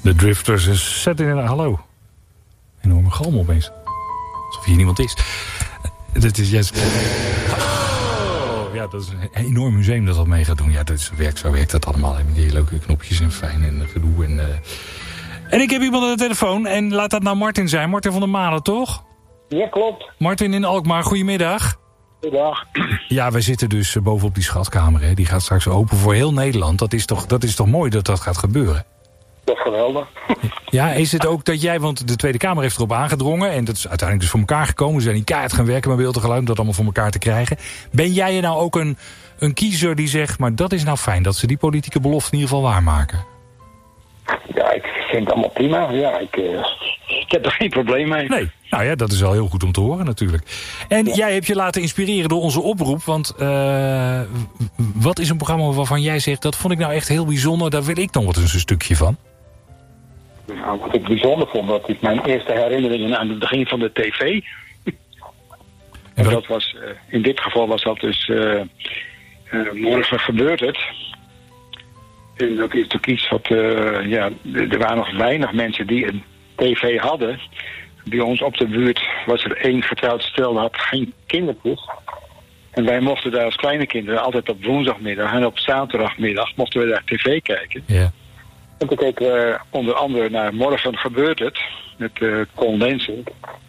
De Drifters is Saturday Night... Hallo. Enorme galm opeens. Alsof hier niemand is. Dat is juist... Ja, dat is een enorm museum dat mee gaat doen. Ja, zo werkt dat allemaal. Met die leuke knopjes en fijn en gedoe. En ik heb iemand aan de telefoon. En laat dat nou Martin zijn. Martin van der Malen, toch? Ja, klopt. Martin in Alkmaar, goedemiddag. Goedendag. Ja, wij zitten dus bovenop die schatkamer. Hè. Die gaat straks open voor heel Nederland. Dat is toch mooi dat gaat gebeuren? Dat is geweldig. Ja, is het ook dat jij, want de Tweede Kamer heeft erop aangedrongen... en dat is uiteindelijk dus voor elkaar gekomen. Ze zijn niet keihard gaan werken met beeld en geluid... om dat allemaal voor elkaar te krijgen. Ben jij nou ook een kiezer die zegt... maar dat is nou fijn, dat ze die politieke belofte in ieder geval waarmaken? Ja, ik vind het allemaal prima. Ja, ik heb er geen probleem mee. Nee, nou ja, dat is wel heel goed om te horen natuurlijk. En jij hebt je laten inspireren door onze oproep... want wat is een programma waarvan jij zegt... dat vond ik nou echt heel bijzonder, daar wil ik nog wat eens een stukje van... Nou, wat ik bijzonder vond, dat is mijn eerste herinneringen aan het begin van de tv. En dat was, in dit geval was dat dus, morgen gebeurt het. En dat is natuurlijk iets wat, er waren nog weinig mensen die een tv hadden. Bij ons op de buurt was er 1 getrouwd stel, dat had geen kindertjes. En wij mochten daar als kleine kinderen altijd op woensdagmiddag en op zaterdagmiddag mochten we daar tv kijken. Ja. En toen keken we onder andere naar Morgen gebeurt het, met Ton Lensink.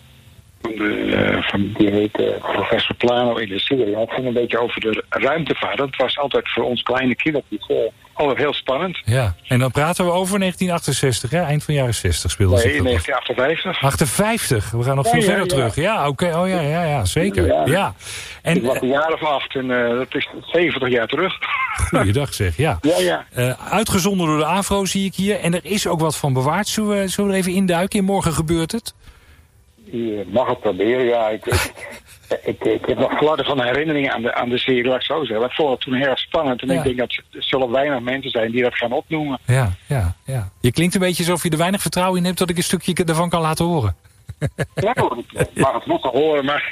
Die heet professor Plano in de serie. Het ging een beetje over de ruimtevaart. Dat was altijd voor ons kleine kindertjes altijd heel spannend. Ja, en dan praten we over 1968, hè? Eind van de jaren 60 speelde ze. Nee, 1958. 58, we gaan nog veel verder terug. Ja, oké, oh ja, zeker. Ja. En, ik was een jaar of 8 en dat is 70 jaar terug. Goeiedag zeg, ja. Uitgezonden door de AVRO zie ik hier. En er is ook wat van bewaard. Zullen we er even induiken? Morgen gebeurt het? Je mag het proberen, ja. Ik heb nog flarden van herinneringen aan de serie, laat ik zo zeggen. Ik vond het toen heel erg spannend. En ik denk dat er zullen weinig mensen zijn die dat gaan opnoemen. Ja. Je klinkt een beetje alsof je er weinig vertrouwen in hebt... dat ik een stukje ervan kan laten horen. Ja, ik mag het nog te horen, maar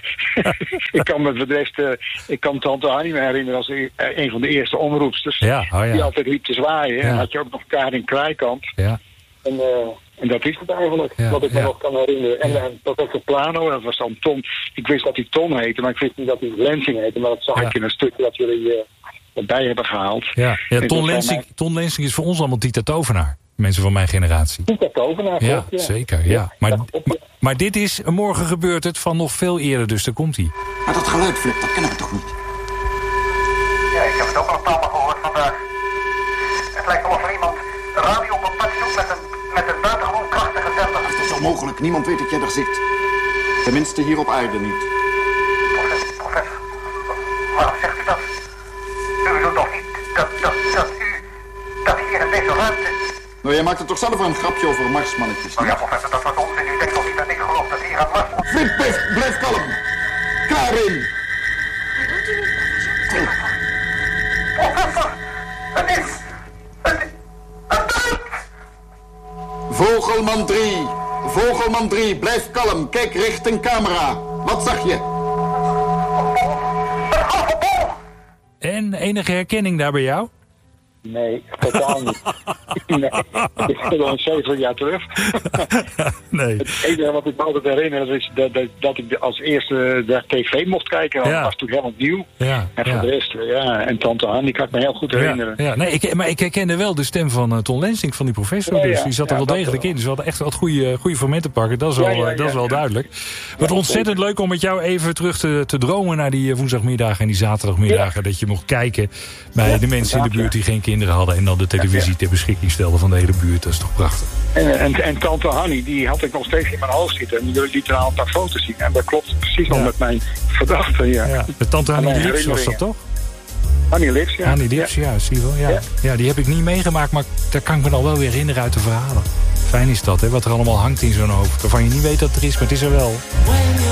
ik kan Tante Hannie me herinneren als een van de eerste omroepsters. Die altijd liep te zwaaien. En had je ook nog Karin Kraaikamp. Ja. En dat is het eigenlijk, wat ik me nog kan herinneren. En dat was de Plano, dat was dan Ton. Ik wist dat hij Ton heette, maar ik wist niet dat hij Lensing heette. Maar dat zag ik in een stukje dat jullie erbij hebben gehaald. Ja, Ton Lensing is voor ons allemaal Dieter Tovenaar. Mensen van mijn generatie. Dieter Tovenaar, ja. Zeker, ja. Maar dit is, morgen gebeurt het van nog veel eerder, dus daar komt hij. Maar dat geluid, Flip, dat kennen we toch niet? Ja, ik heb het ook al een paar maal gehoord vandaag. Het lijkt wel of er iemand de radio op een pad zoekt met een buitengewoon krachtige zender. Het is onmogelijk, niemand weet dat jij er zit. Tenminste hier op aarde niet. Professor, waarom zegt u dat? U bedoelt toch niet dat hier in deze ruimte... Nou, jij maakt er toch zelf een grapje over marsmannetjes, Nou ja, professor, dat was onzin. U denkt toch niet dat ik geloof dat hier aan Mars... Flip, blijf kalm. Karin! Professor, het is... Vogelman 3, blijf kalm. Kijk richting camera. Wat zag je? En enige herkenning daar bij jou? Nee, totaal niet. Nee, het is gewoon 7 jaar terug. Nee. Het enige wat ik me altijd herinner is dat ik als eerste de tv mocht kijken. Dat was toen helemaal nieuw. Ja, en voor de rest, en Tante Hannie kan ik me heel goed herinneren. Ja. Nee, maar ik herkende wel de stem van Ton Lensink, van die professor. Dus die zat er wel degelijk in. Dus we hadden echt wat goede momenten pakken. Dat is wel duidelijk. Wat ontzettend leuk om met jou even terug te dromen naar die woensdagmiddagen en die zaterdagmiddagen. Dat je mocht kijken bij de mensen in de buurt die geen kinderen hadden en dan de televisie ter beschikking stelden van de hele buurt. Dat is toch prachtig. En Tante Hannie, die had ik nog steeds in mijn hoofd zitten. En jullie lieten een aantal foto's zien. En dat klopt precies al met mijn gedachten. Ja. De Tante Hannie Lips was dat toch? Hannie Lips, ja. Hannie Lips, ja, zie je wel. Ja, die heb ik niet meegemaakt, maar daar kan ik me al wel weer herinneren uit de verhalen. Fijn is dat, hè, wat er allemaal hangt in zo'n hoofd. Waarvan je niet weet dat het er is, maar het is er wel.